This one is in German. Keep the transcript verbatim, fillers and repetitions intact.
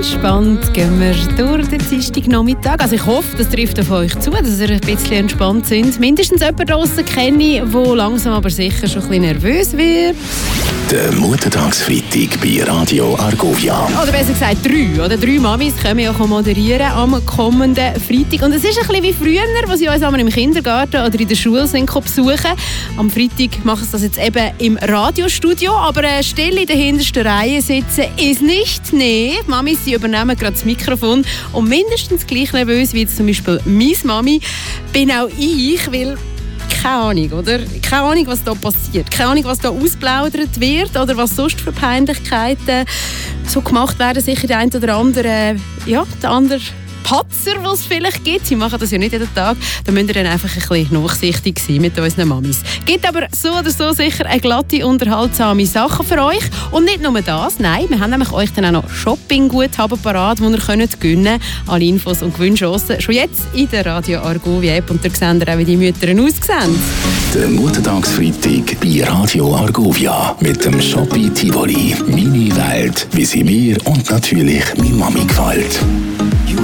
Entspannt gehen wir durch den Dienstagnachmittag. Also ich hoffe, das trifft auf euch zu, dass ihr ein bisschen entspannt sind. Mindestens jemand draussen kenne ich, der langsam aber sicher schon ein bisschen nervös wird. Der Muttertagsfreitag bei Radio Argovia. Oder besser gesagt drei. Oder drei Mamis können ja moderieren am kommenden Freitag. Und es ist ein bisschen wie früher, wo sie uns einmal im Kindergarten oder in der Schule sind besuchen. Am Freitag machen sie das jetzt eben im Radiostudio. Aber äh, still in der hintersten Reihe sitzen ist nicht. Nee, die Mamis sie übernehmen gerade das Mikrofon. Und mindestens gleich nervös wie jetzt zum Beispiel meine Mami bin auch ich, weil keine Ahnung, oder? Keine Ahnung, was da passiert. Keine Ahnung, was da ausplaudert wird oder was sonst für Peinlichkeiten so gemacht werden. Sicher der ein oder andere, ja, der andere Patzer, was es vielleicht gibt. Sie machen das ja nicht jeden Tag. Da müsst ihr dann einfach ein bisschen nachsichtig sein mit unseren Mamis. Es gibt aber so oder so sicher eine glatte, unterhaltsame Sache für euch. Und nicht nur das, nein, wir haben nämlich euch dann auch noch Shopping-Guthaben parat, die ihr könnt gewinnen könnt. Alle Infos und Gewinnchancen schon jetzt in der Radio Argovia App. Und da seht ihr auch, wie die Mütter aussehen. Der Muttertagsfreitag bei Radio Argovia mit dem Shoppi Tivoli. Meine Welt, wie sie mir und natürlich meine Mami gefällt.